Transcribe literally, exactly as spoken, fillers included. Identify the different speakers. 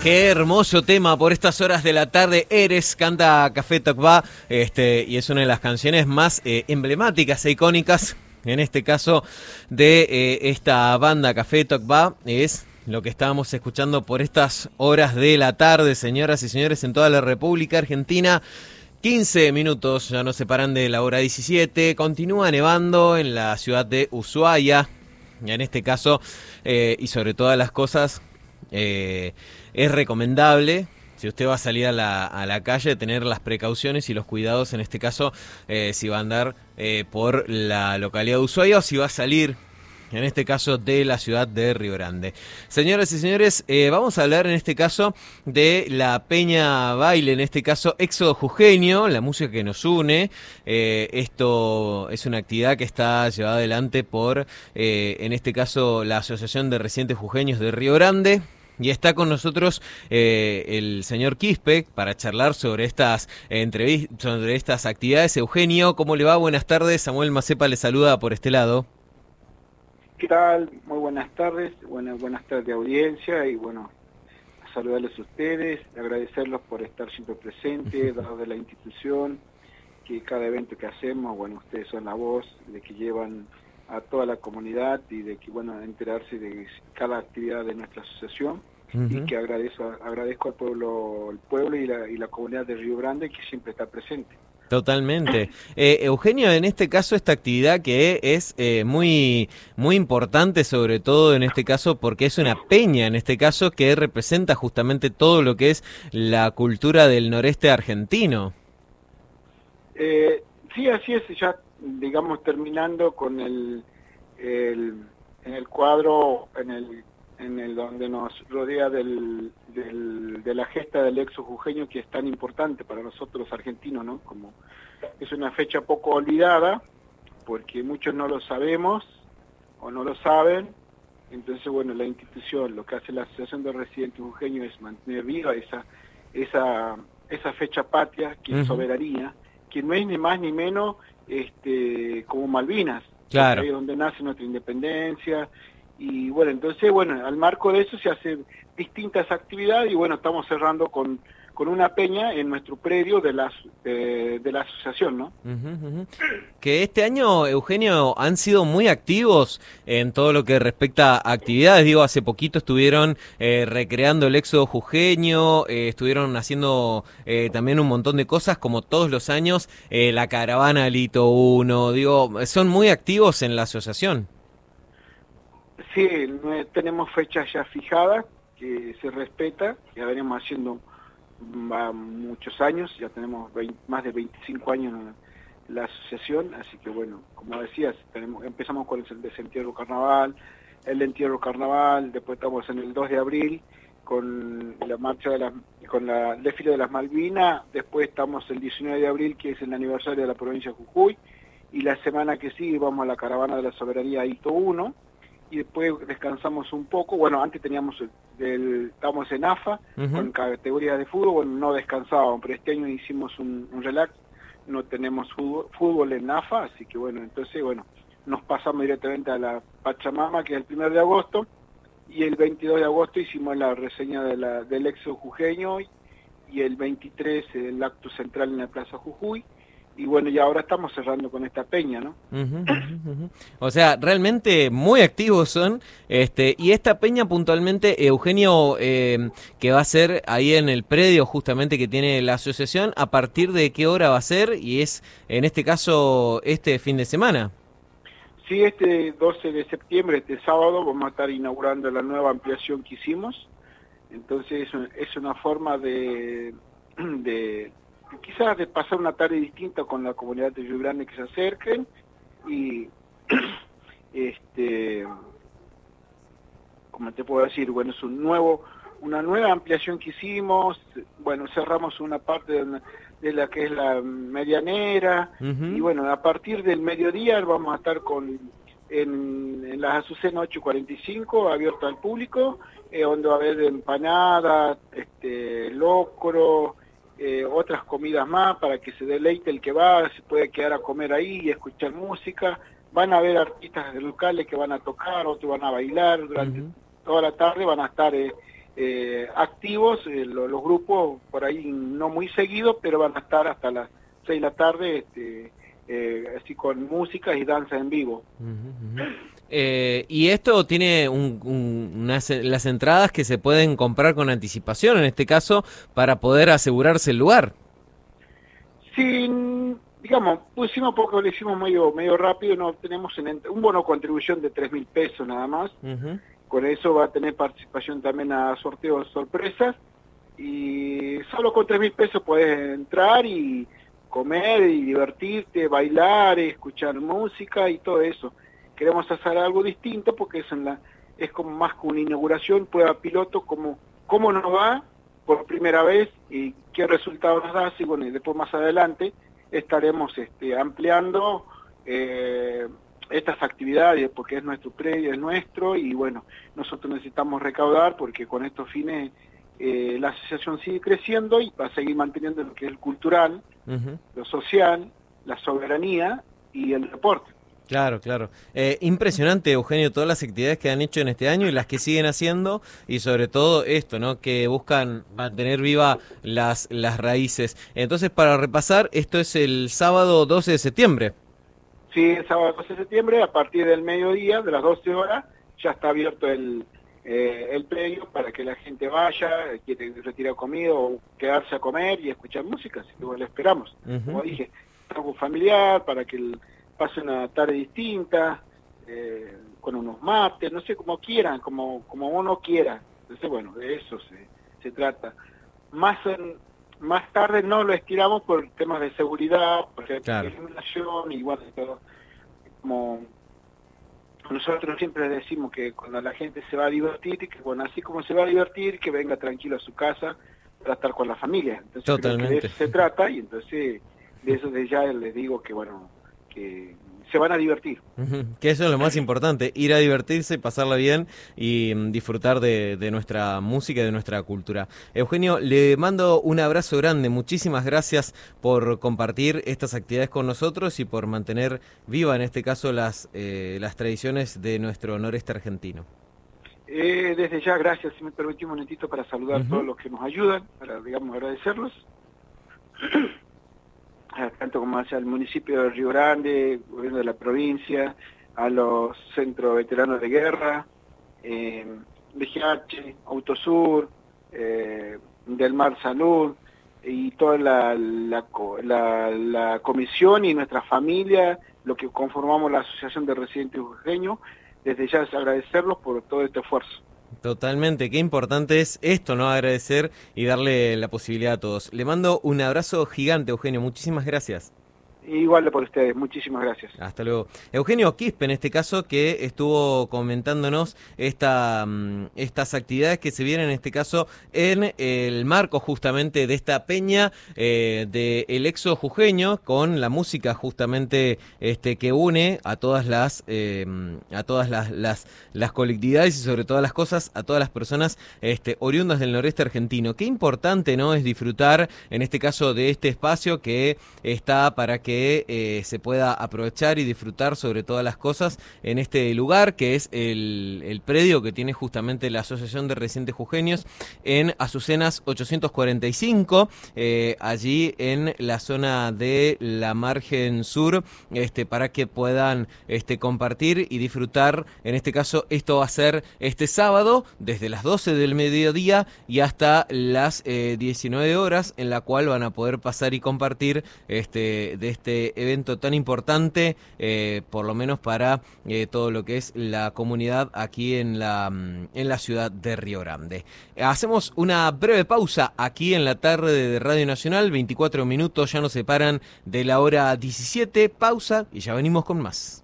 Speaker 1: Qué hermoso tema por estas horas de la tarde. Eres, canta Café Tocbá, este, y es una de las canciones más eh, emblemáticas e icónicas, en este caso, de eh, esta banda Café Tocbá. Es lo que estábamos escuchando por estas horas de la tarde, señoras y señores, en toda la República Argentina. quince minutos ya nos separan de la hora diecisiete. Continúa nevando en la ciudad de Ushuaia. En este caso, eh, y sobre todas las cosas, eh, es recomendable, si usted va a salir a la, a la calle, tener las precauciones y los cuidados, en este caso, eh, si va a andar eh, por la localidad de Ushuaia o si va a salir, en este caso, de la ciudad de Río Grande. Señoras y señores, eh, vamos a hablar en este caso de la Peña Baile, en este caso Éxodo Jujeño, la música que nos une. Eh, esto es una actividad que está llevada adelante por, eh, en este caso, la Asociación de Residentes Jujeños de Río Grande. Y está con nosotros eh, el señor Quispe para charlar sobre estas entrevistas, sobre estas actividades. Eugenio, ¿cómo le va? Buenas tardes. Samuel Macepa le saluda por este lado.
Speaker 2: ¿Qué tal? Muy buenas tardes, buenas, buenas tardes de audiencia y bueno, saludarles a ustedes, agradecerlos por estar siempre presentes, dados de la institución, que cada evento que hacemos, bueno, ustedes son la voz de que llevan a toda la comunidad y de que, bueno, enterarse de cada actividad de nuestra asociación. Uh-huh. Y que agradezco, agradezco al pueblo, el pueblo y la, y la comunidad de Río Grande que siempre está presente.
Speaker 1: Totalmente. Eh, Eugenio, en este caso, esta actividad que es eh, muy, muy importante, sobre todo en este caso, porque es una peña, en este caso, que representa justamente todo lo que es la cultura del noreste argentino.
Speaker 2: Eh, sí, así es, ya digamos terminando con el, el en el cuadro, en el en el donde nos rodea del, del, de la gesta del Éxodo Jujeño, que es tan importante para nosotros los argentinos, ¿no? Como es una fecha poco olvidada, porque muchos no lo sabemos o no lo saben. Entonces, bueno, la institución, lo que hace la Asociación de Residentes Jujeños es mantener viva esa esa esa fecha patria, que es uh-huh. soberanía, que no es ni más ni menos este como Malvinas,
Speaker 1: claro,
Speaker 2: ahí es donde nace nuestra independencia. Y bueno, entonces, bueno, al marco de eso se hacen distintas actividades y bueno, estamos cerrando con, con una peña en nuestro predio de la, de, de la asociación, ¿no?
Speaker 1: Uh-huh, uh-huh. Que este año, Eugenio, han sido muy activos en todo lo que respecta a actividades. Digo, hace poquito estuvieron eh, recreando el Éxodo Jujeño, eh, estuvieron haciendo eh, también un montón de cosas, como todos los años, eh, la caravana del Hito uno. Digo, son muy activos en la asociación.
Speaker 2: Sí, tenemos fechas ya fijadas, que se respeta, ya venimos haciendo muchos años, ya tenemos veinte, más de veinticinco años en la asociación, así que bueno, como decías, tenemos, empezamos con el desentierro carnaval, el entierro carnaval, después estamos en el dos de abril con la marcha de las, con la, el desfile de las Malvinas, después estamos el diecinueve de abril, que es el aniversario de la provincia de Jujuy, y la semana que sigue vamos a la caravana de la soberanía Hito uno, y después descansamos un poco. Bueno, antes teníamos el, el estábamos en A F A, uh-huh. con categorías de fútbol, bueno, no descansábamos, pero este año hicimos un, un relax, no tenemos fútbol, fútbol en A F A, así que bueno, entonces bueno, nos pasamos directamente a la Pachamama, que es el primero de agosto, y el veintidós de agosto hicimos la reseña de la, del Éxodo Jujeño, y, y el veintitrés el acto central en la Plaza Jujuy. Y bueno, y ahora estamos cerrando con esta peña, ¿no?
Speaker 1: Uh-huh, uh-huh, uh-huh. O sea, realmente muy activos son. este Y esta peña puntualmente, Eugenio, eh, que va a ser ahí en el predio justamente que tiene la asociación, ¿a partir de qué hora va a ser? Y es, en este caso, este fin de semana.
Speaker 2: Sí, este doce de septiembre, este sábado, vamos a estar inaugurando la nueva ampliación que hicimos. Entonces, es una forma de... de quizás de pasar una tarde distinta con la comunidad de Río Grande, que se acerquen y este como te puedo decir, bueno, es un nuevo una nueva ampliación que hicimos. Bueno, cerramos una parte de, una, de la que es la medianera. Uh-huh. Y bueno, a partir del mediodía vamos a estar con en, en las Azucenas ocho cuarenta y cinco abierto al público, eh, donde va a haber empanadas, este locro, Eh, otras comidas más para que se deleite el que va, se puede quedar a comer ahí y escuchar música. Van a haber artistas locales que van a tocar, otros van a bailar durante uh-huh. toda la tarde, van a estar eh, eh, activos, eh, lo, los grupos por ahí no muy seguidos, pero van a estar hasta las seis de la tarde, este, eh, así con música y danza en vivo.
Speaker 1: Uh-huh, uh-huh. Eh, y esto tiene un, un, unas, las entradas que se pueden comprar con anticipación, en este caso, para poder asegurarse el lugar.
Speaker 2: Sí, digamos, pusimos porque lo hicimos medio medio rápido, no tenemos en, un bono contribución de tres mil pesos nada más. Uh-huh. Con eso va a tener participación también a sorteos sorpresas, y solo con tres mil pesos puedes entrar y comer y divertirte, bailar, escuchar música y todo eso. Queremos hacer algo distinto porque es, en la, es como más que una inauguración, prueba piloto, como cómo nos va por primera vez y qué resultados nos da, y bueno, y después más adelante estaremos este, ampliando eh, estas actividades porque es nuestro predio, es nuestro, y bueno, nosotros necesitamos recaudar porque con estos fines eh, la asociación sigue creciendo y va a seguir manteniendo lo que es el cultural, uh-huh, lo social, la soberanía y el deporte.
Speaker 1: Claro, claro. Eh, impresionante, Eugenio, todas las actividades que han hecho en este año y las que siguen haciendo, y sobre todo esto, ¿no? Que buscan mantener viva las, las raíces. Entonces, para repasar, esto es el sábado doce de septiembre.
Speaker 2: Sí, el sábado doce de septiembre, a partir del mediodía, de las doce horas, ya está abierto el, eh, el predio para que la gente vaya, quiere retirar comida o quedarse a comer y escuchar música, así que bueno, lo esperamos. Uh-huh. Como dije, algo familiar, para que el pase una tarde distinta, eh, con unos mates, no sé, como quieran, como como uno quiera. Entonces, bueno, de eso se, se trata. Más en, más tarde no lo estiramos por temas de seguridad, por claro, iluminación y bueno, todo. Como nosotros siempre decimos que cuando la gente se va a divertir, que bueno, así como se va a divertir, que venga tranquilo a su casa para estar con la familia. Entonces,
Speaker 1: totalmente,
Speaker 2: de eso se trata, y entonces de eso de ya les digo que bueno, que se van a divertir.
Speaker 1: Uh-huh. Que eso es lo más importante, ir a divertirse, pasarla bien y um, disfrutar de, de nuestra música y de nuestra cultura. Eugenio, le mando un abrazo grande, muchísimas gracias por compartir estas actividades con nosotros y por mantener viva, en este caso, las, eh, las tradiciones de nuestro noreste argentino.
Speaker 2: Eh, desde ya, gracias, si me permitís un momentito para saludar uh-huh. a todos los que nos ayudan, para, digamos, agradecerlos. Tanto como hacia el municipio de Río Grande, gobierno de la provincia, a los centros veteranos de guerra, eh, D G H, Autosur, eh, Del Mar Salud, y toda la, la, la, la comisión y nuestra familia, lo que conformamos la Asociación de Residentes Jujeños, desde ya es agradecerlos por todo este esfuerzo.
Speaker 1: Totalmente, qué importante es esto, ¿no? Agradecer y darle la posibilidad a todos. Le mando un abrazo gigante, Eugenio, muchísimas gracias.
Speaker 2: Igual por ustedes, muchísimas gracias.
Speaker 1: Hasta luego. Eugenio Quispe, en este caso, que estuvo comentándonos esta, estas actividades que se vienen, en este caso, en el marco justamente de esta peña eh, del Exo Jujeño, con la música justamente este, que une a todas las eh, a todas las, las, las colectividades y sobre todas las cosas, a todas las personas este, oriundas del noreste argentino. Qué importante, ¿no?, es disfrutar, en este caso, de este espacio que está para que que eh, se pueda aprovechar y disfrutar sobre todas las cosas en este lugar, que es el, el predio que tiene justamente la Asociación de Residentes Jujeños en Azucenas ochocientos cuarenta y cinco, eh, allí en la zona de la margen sur, este, para que puedan este, compartir y disfrutar. En este caso, esto va a ser este sábado desde las doce del mediodía y hasta las eh, diecinueve horas, en la cual van a poder pasar y compartir este, de este evento tan importante, eh, por lo menos para eh, todo lo que es la comunidad aquí en la, en la ciudad de Río Grande. Hacemos una breve pausa aquí en la tarde de Radio Nacional, veinticuatro minutos ya nos separan de la hora diecisiete, pausa y ya venimos con más.